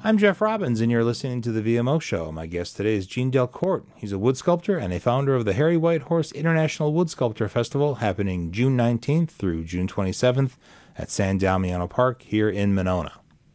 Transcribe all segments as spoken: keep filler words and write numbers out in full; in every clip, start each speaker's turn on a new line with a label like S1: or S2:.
S1: I'm Jeff Robbins, and you're listening to the V M O Show. My guest today is Gene Delcourt. He's a wood sculptor and a founder of the Harry Whitehorse International Wood Sculptor Festival, happening June nineteenth through June twenty-seventh at San Damiano Park here in Monona.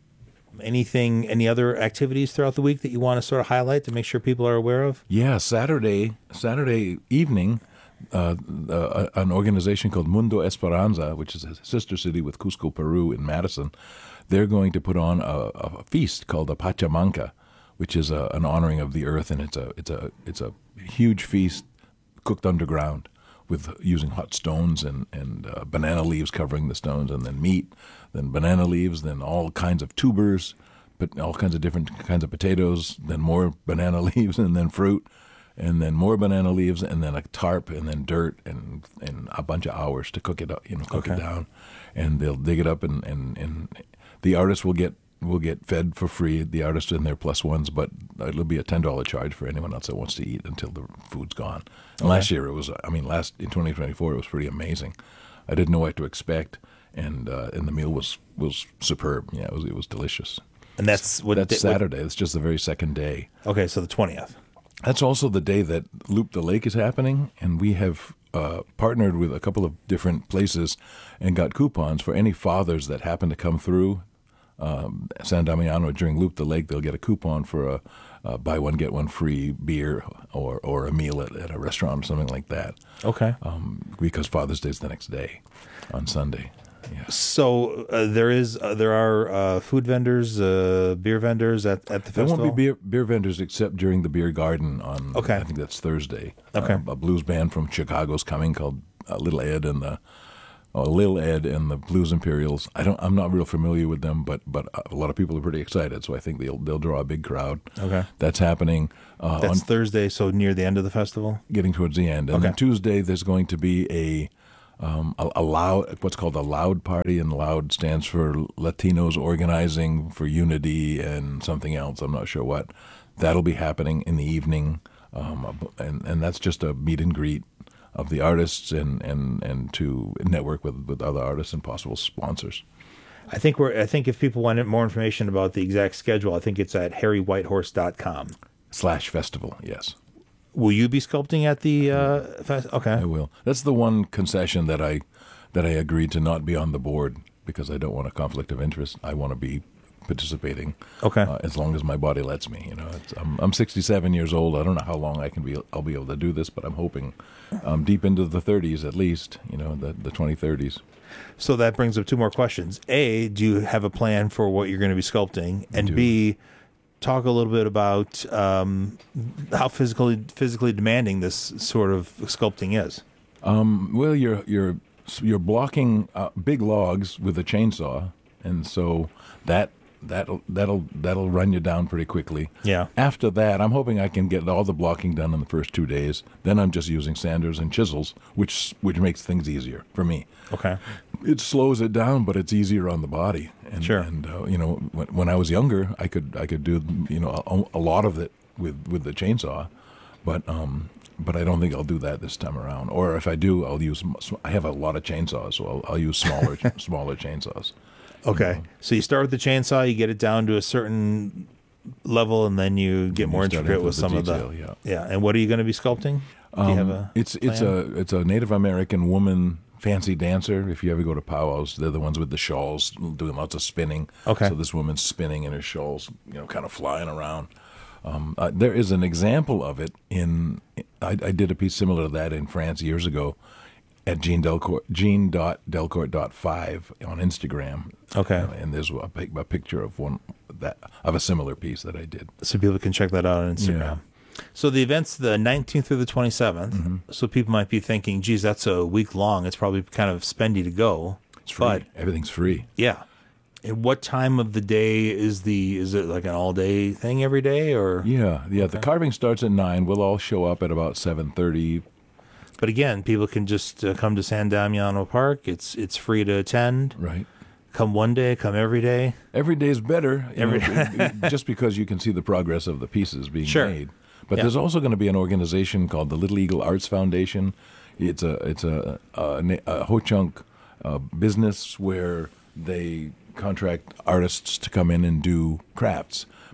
S1: Anything, any other activities throughout the week that you want to sort of highlight to make sure people are aware of?
S2: Yeah, Saturday, Saturday evening, uh, uh, an organization called Mundo Esperanza, which is a sister city with Cusco, Peru, in Madison, they're going to put on a, a feast called the Pachamanca, which is a, an honoring of the earth, and it's a it's a it's a huge feast cooked underground with using hot stones and and uh, banana leaves covering the stones, and then meat, then banana leaves, then all kinds of tubers, but all kinds of different kinds of potatoes, then more banana leaves, and then fruit, and then more banana leaves, and then a tarp, and then dirt, and and a bunch of hours to cook it up, you know, cook
S1: Okay.
S2: it down, and they'll dig it up, and and and. The artists will get will get fed for free, the artists and their plus ones, but it'll be a ten dollar charge for anyone else that wants to eat until the food's gone. And
S1: Okay.
S2: last year it was, I mean, last in twenty twenty-four it was pretty amazing. I didn't know what to expect, and uh, and the meal was, was superb. Yeah, it was it was delicious.
S1: And that's what
S2: That's
S1: di- what-
S2: Saturday. It's just the very second day.
S1: okay, so the twentieth.
S2: That's also the day that Loop the Lake is happening, and we have uh, partnered with a couple of different places and got coupons for any fathers that happen to come through um, San Damiano during Loop the Lake. They'll get a coupon for a, a buy one, get one free beer or, or a meal at, at a restaurant or something like that,
S1: Okay.
S2: um, because Father's Day is the next day on Sunday. Yeah.
S1: So uh, there is, uh, there are uh, food vendors, uh, beer vendors at, at the
S2: There
S1: festival?
S2: won't be beer, beer vendors except during the beer garden on,
S1: Okay.
S2: I think that's Thursday.
S1: Okay.
S2: Uh, a blues band from Chicago's coming called uh, Little Ed and the uh, Lil Ed and the Blues Imperials. I don't, I'm not real familiar with them, but but a lot of people are pretty excited, so I think they'll they'll draw a big crowd.
S1: Okay.
S2: That's happening uh,
S1: That's
S2: on
S1: Thursday, so near the end of the festival?
S2: getting towards the end. And
S1: Okay.
S2: then Tuesday there's going to be a Um, a, a loud, what's called a Loud Party, and Loud stands for Latinos Organizing for Unity and something else. I'm not sure what. That'll be happening in the evening, um, and and that's just a meet and greet of the artists and, and, and to network with, with other artists and possible sponsors.
S1: I think we're. I think if people want more information about the exact schedule, I think it's at harry whitehorse dot com.
S2: Slash festival, yes.
S1: Will you be sculpting at the uh, fest? Okay.
S2: I will. That's the one concession that I that I agreed to not be on the board because I don't want a conflict of interest. I want to be participating.
S1: Okay.
S2: Uh, as long as my body lets me. You know, it's, I'm I'm sixty-seven years old. I don't know how long I can be. I'll be able to do this, but I'm hoping um, deep into the thirties at least. You know, the the twenty thirties.
S1: So that brings up two more questions. A, do you have a plan for what you're going to be sculpting? And
S2: do.
S1: B, talk a little bit about um, how physically physically demanding this sort of sculpting is.
S2: Um, well, you're you're you're blocking uh, big logs with a chainsaw, and so that that'll that'll that'll run you down pretty quickly.
S1: Yeah.
S2: After that, I'm hoping I can get all the blocking done in the first two days. Then I'm just using sanders and chisels, which which makes things easier for me.
S1: Okay.
S2: It slows it down, but it's easier on the body. And,
S1: Sure.
S2: And uh, you know, when, when I was younger, I could I could do you know a, a lot of it with, with the chainsaw, but um, but I don't think I'll do that this time around. Or if I do, I'll use. I have a lot of chainsaws, so I'll, I'll use smaller smaller chainsaws.
S1: Okay. So you start with the chainsaw, you get it down to a certain level, and then you get more
S2: you start
S1: intricate
S2: into
S1: with
S2: the
S1: some
S2: detail,
S1: of the.
S2: yeah.
S1: Yeah. And what are you going to be sculpting? Do you have a
S2: It's it's
S1: plan?
S2: a it's a Native American woman fancy dancer. If you ever go to powwows, they're the ones with the shawls doing lots of spinning.
S1: Okay.
S2: So this woman's spinning in her shawls, you know, kind of flying around. Um, uh, there is an example of it in. I, I did a piece similar to that in France years ago, at Gene Delcourt, Gene dot Delcourt dot five on Instagram.
S1: Okay.
S2: Uh, and there's a, pic- a picture of one that of a similar piece that I did.
S1: So people can check that out on Instagram.
S2: Yeah.
S1: So the event's the nineteenth through the twenty-seventh.
S2: Mm-hmm.
S1: So people might be thinking, geez, that's a week long. It's probably kind of spendy to go.
S2: It's free.
S1: But
S2: Everything's free.
S1: yeah. And what time of the day is the, is it like an all day thing every day or?
S2: Yeah, yeah. The carving starts at nine. We'll all show up at about seven thirty.
S1: But again, people can just uh, come to San Damiano Park. It's, it's free to attend.
S2: Right.
S1: Come one day, come every day.
S2: Every day's better, you
S1: Every-
S2: know, just because you can see the progress of the pieces being
S1: Sure.
S2: made. But
S1: Yeah.
S2: there's also going to be an organization called the Little Eagle Arts Foundation. It's a it's a a, a Ho-Chunk uh, business where they contract artists to come in and do crafts.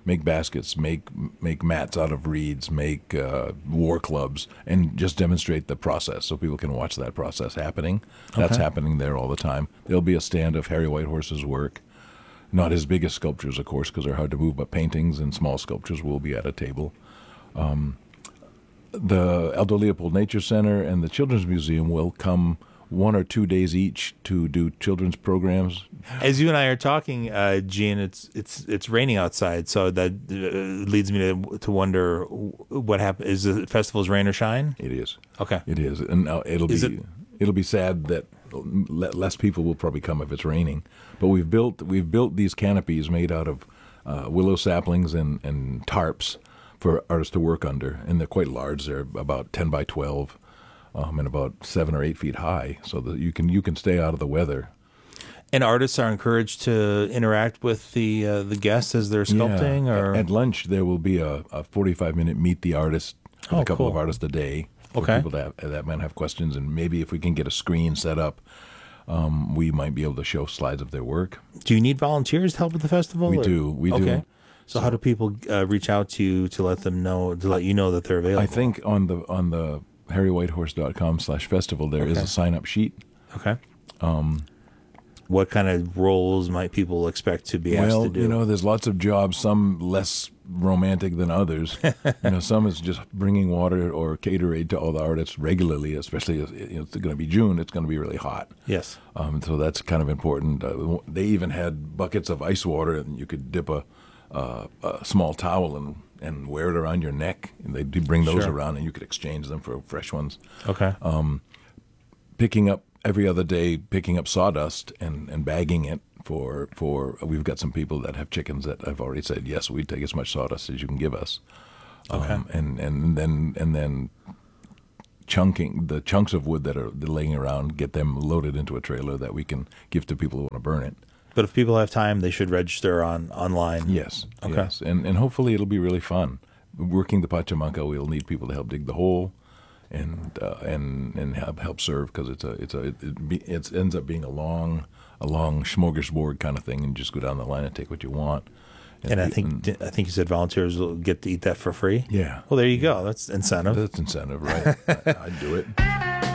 S2: make baskets, make make mats out of reeds, make uh, war clubs, and just demonstrate the process so people can watch that process happening. That's
S1: Okay.
S2: happening there all the time. There'll be a stand of Harry Whitehorse's work. Not his biggest sculptures, of course, because they're hard to move, but paintings and small sculptures will be at a table. Um, the Aldo Leopold Nature Center and the Children's Museum will come one or two days each to do children's programs.
S1: As you and I are talking, uh, Gene, it's it's it's raining outside, so that uh, leads me to to wonder what happened. Is the festival's rain or shine?
S2: It is.
S1: Okay.
S2: It is, and now it'll
S1: Is
S2: be
S1: it-
S2: it'll be sad that le- less people will probably come if it's raining. But we've built we've built these canopies made out of uh, willow saplings and, and tarps for artists to work under, and they're quite large. They're about ten by twelve, um, and about seven or eight feet high, so that you can you can stay out of the weather.
S1: And artists are encouraged to interact with the uh, the guests as they're sculpting,
S2: Yeah.
S1: or
S2: At lunch there will be a, a forty-five minute meet the artist with
S1: Oh,
S2: a couple
S1: cool.
S2: of artists a day for
S1: Okay.
S2: people that that might have questions, and maybe if we can get a screen set up, um, we might be able to show slides of their work.
S1: do you need volunteers to help with the festival?
S2: We
S1: or-
S2: do, we do.
S1: Okay. So, how do people uh, reach out to you to let them know, to let you know that they're available?
S2: I think on the on the harry whitehorse dot com slash festival there is
S1: Okay.
S2: a sign up sheet.
S1: Okay. Um, what kind of roles might people expect to be asked
S2: Well,
S1: to do?
S2: you know, there's lots of jobs, some less romantic than others. You know, some is just bringing water or Gatorade to all the artists regularly, especially as you know, it's going to be June. It's going to be really hot.
S1: Yes.
S2: Um, so that's kind of important. Uh, they even had buckets of ice water, and you could dip a, uh, a small towel and, and wear it around your neck. And they do bring those
S1: Sure.
S2: around, and you could exchange them for fresh ones.
S1: Okay.
S2: Picking up every other day, picking up sawdust and, and bagging it for for. We've got some people that have chickens that have already said yes, we take as much sawdust as you can give us.
S1: Okay.
S2: Um, and and then and then chunking the chunks of wood that are laying around, get them loaded into a trailer that we can give to people who want to burn it.
S1: But if people have time, they should register on online.
S2: Yes.
S1: Okay.
S2: Yes. And and hopefully it'll be really fun. Working the Pachamanca, we'll need people to help dig the hole, and uh, and and help help serve, because it's a it's a it, it, be, it ends up being a long a long smorgasbord kind of thing, and you just go down the line and take what you want.
S1: And I
S2: and-
S1: think I think you said volunteers will get to eat that for free.
S2: Yeah.
S1: Well, there you go. That's incentive.
S2: That's incentive, right? I, I'd do it.